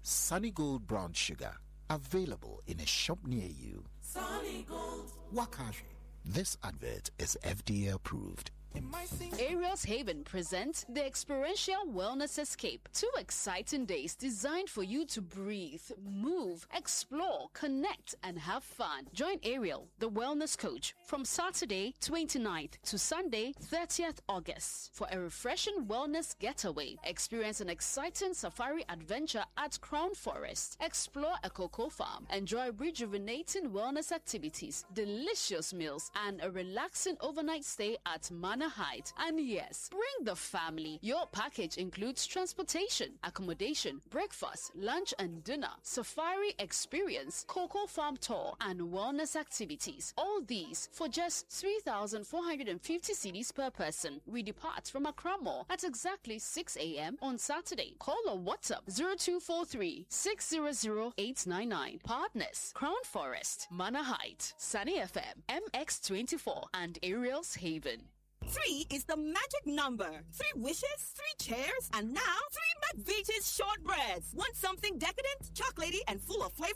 Sunny Gold Brown Sugar. Available in a shop near you. Sunny Gold. Wakashi. This advert is FDA approved. Ariel's Haven presents the Experiential Wellness Escape. 2 exciting days designed for you to breathe, move, explore, connect, and have fun. Join Ariel, the wellness coach, from Saturday 29th to Sunday 30th August for a refreshing wellness getaway. Experience an exciting safari adventure at Crown Forest. Explore a cocoa farm. Enjoy rejuvenating wellness activities, delicious meals, and a relaxing overnight stay at Manor Height. And yes, bring the family. Your package includes transportation, accommodation, breakfast, lunch and dinner, safari experience, cocoa farm tour, and wellness activities. All these for just 3,450 cedis per person. We depart from Accra Mall at exactly 6 a.m. on Saturday. Call or WhatsApp 0243 600 899. Partners: Crown Forest, Manor Height, Sunny FM, MX24, and Ariel's Haven. 3 is the magic number. 3 wishes, 3 chairs, and now 3 McVitie's shortbreads. Want something decadent, chocolatey, and full of flavor?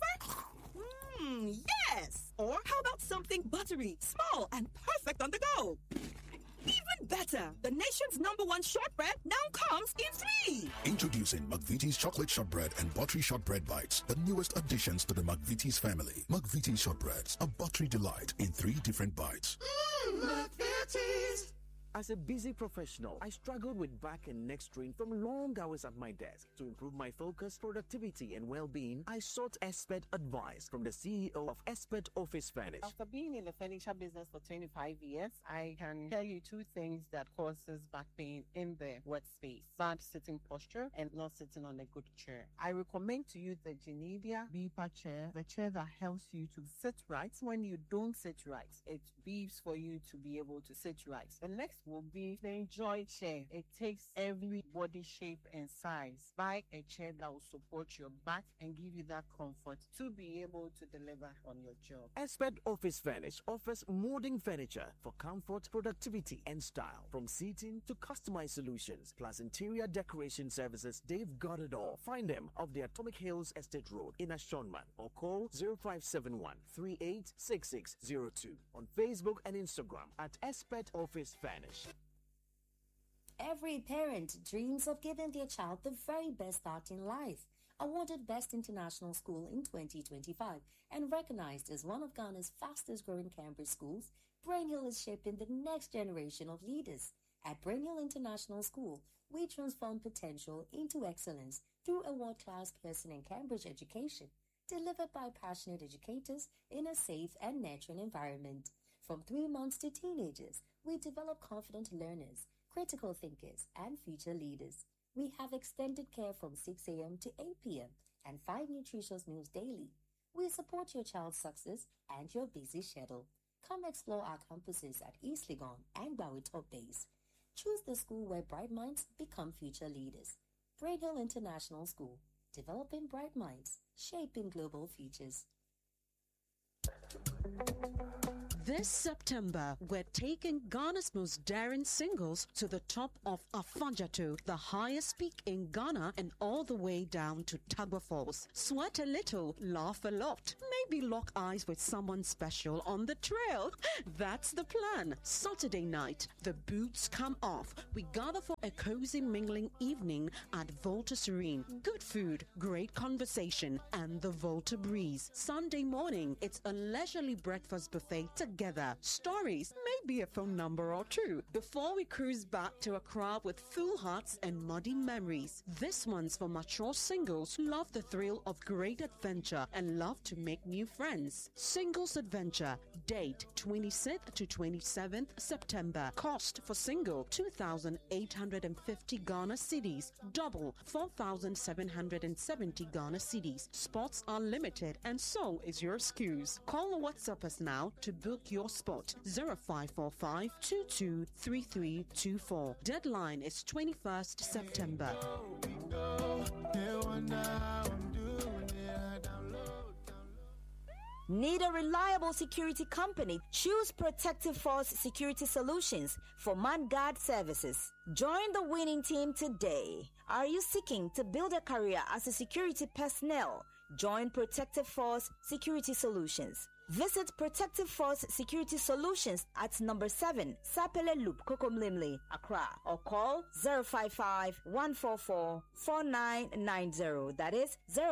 Yes! Or how about something buttery, small, and perfect on the go? Even better, the nation's #1 shortbread now comes in 3. Introducing McVitie's chocolate shortbread and buttery shortbread bites, the newest additions to the McVitie's family. McVitie's shortbreads, a buttery delight in 3 different bites. McVitie's. As a busy professional, I struggled with back and neck strain from long hours at my desk. To improve my focus, productivity, and well-being, I sought expert advice from the CEO of Expert Office Furnish. After being in the furniture business for 25 years, I can tell you 2 things that causes back pain in the workspace: bad sitting posture and not sitting on a good chair. I recommend to you the Genevia Beeper chair, the chair that helps you to sit right. When you don't sit right, it beeps for you to be able to sit right. The next will be the Enjoy chair. It takes every body shape and size. Buy a chair that will support your back and give you that comfort to be able to deliver on your job. Expert Office Furnish offers molding furniture for comfort, productivity, and style. From seating to customized solutions, plus interior decoration services, they've got it all. Find them off the Atomic Hills Estate Road in Ashonman or call 0571 386602 on Facebook and Instagram at Expert Office Furnish. Every parent dreams of giving their child the very best start in life. Awarded Best International School in 2025 and recognized as one of Ghana's fastest growing Cambridge schools, Brainhill is shaping the next generation of leaders. At Brainhill International School, we transform potential into excellence through a world-class Pearson and Cambridge education, delivered by passionate educators in a safe and nurturing environment. From 3 months to teenagers, we develop confident learners, critical thinkers, and future leaders. We have extended care from 6 a.m. to 8 p.m. and 5 nutritious meals daily. We support your child's success and your busy schedule. Come explore our campuses at East Legon and Bowie Top Base. Choose the school where bright minds become future leaders. Brainhill International School, developing bright minds, shaping global futures. This September, we're taking Ghana's most daring singles to the top of Afanjato, the highest peak in Ghana, and all the way down to Tagba Falls. Sweat a little, laugh a lot, maybe lock eyes with someone special on the trail. That's the plan. Saturday night, the boots come off. We gather for a cozy mingling evening at Volta Serene. Good food, great conversation, and the Volta breeze. Sunday morning, it's a leisurely breakfast buffet together. Stories, maybe a phone number or 2, before we cruise back to Accra with full hearts and muddy memories. This one's for mature singles who love the thrill of great adventure and love to make new friends. Singles Adventure, date 26th to 27th September. Cost for single 2,850 Ghana cedis, double 4,770 Ghana cedis. Spots are limited and so is your excuse. Call or WhatsApp us now to book your spot. 0545 223324. Deadline is 21st September. Need a reliable security company? Choose Protective Force Security Solutions for ManGuard services. Join the winning team today. Are you seeking to build a career as a security personnel? Join Protective Force Security Solutions. Visit Protective Force Security Solutions at number 7, Sapele Loop, Kokomlimli, Accra, or call 055-144-4990. That is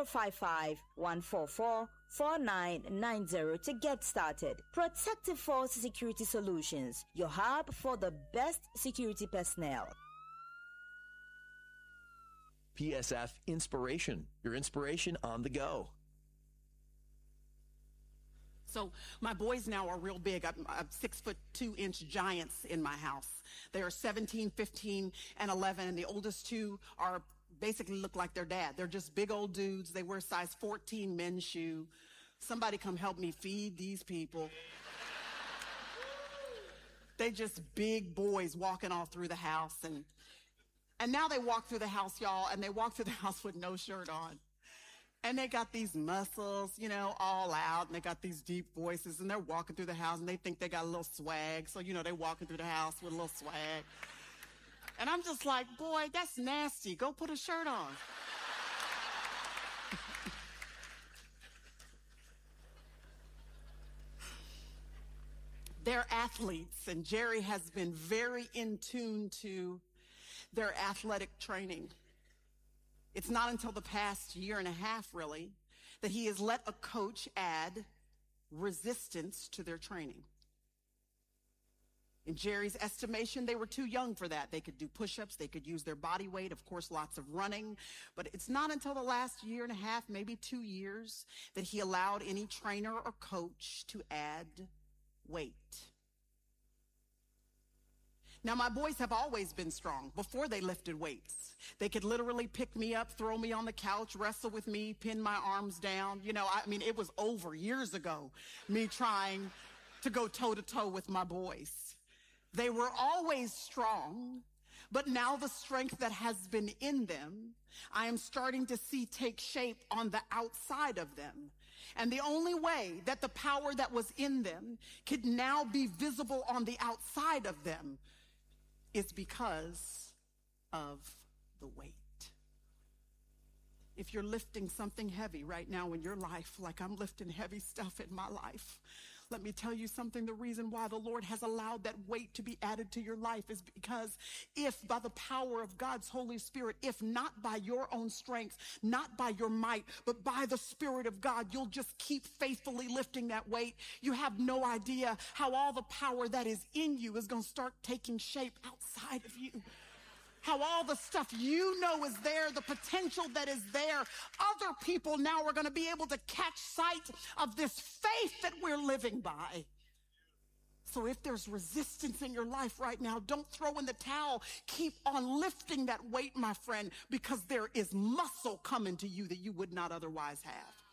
055-144-4990 to get started. Protective Force Security Solutions, your hub for the best security personnel. PSF Inspiration, your inspiration on the go. So my boys now are real big. I'm 6'2" giants in my house. They are 17, 15, and 11, and the oldest two are basically look like their dad. They're just big old dudes. They wear size 14 men's shoe. Somebody come help me feed these people. They just big boys walking all through the house, and now they walk through the house, y'all, and they walk through the house with no shirt on. And they got these muscles, you know, all out, and they got these deep voices, and they're walking through the house, and they think they got a little swag. So, you know, they're walking through the house with a little swag. And I'm just like, boy, that's nasty. Go put a shirt on. They're athletes, and Jerry has been very in tune to their athletic training. It's not until the past year and a half, really, that he has let a coach add resistance to their training. In Jerry's estimation, they were too young for that. They could do push-ups, they could use their body weight, of course, lots of running. But it's not until the last year and a half, maybe 2 years, that he allowed any trainer or coach to add weight. Now, my boys have always been strong before they lifted weights. They could literally pick me up, throw me on the couch, wrestle with me, pin my arms down. You know, I mean, it was over years ago, me trying to go toe-to-toe with my boys. They were always strong, but now the strength that has been in them, I am starting to see take shape on the outside of them. And the only way that the power that was in them could now be visible on the outside of them is because of the weight. If you're lifting something heavy right now in your life, like I'm lifting heavy stuff in my life, let me tell you something. The reason why the Lord has allowed that weight to be added to your life is because if by the power of God's Holy Spirit, if not by your own strength, not by your might, but by the Spirit of God, you'll just keep faithfully lifting that weight. You have no idea how all the power that is in you is going to start taking shape outside of you. How all the stuff you know is there, the potential that is there, other people now are going to be able to catch sight of this faith that we're living by. So if there's resistance in your life right now, don't throw in the towel. Keep on lifting that weight, my friend, because there is muscle coming to you that you would not otherwise have.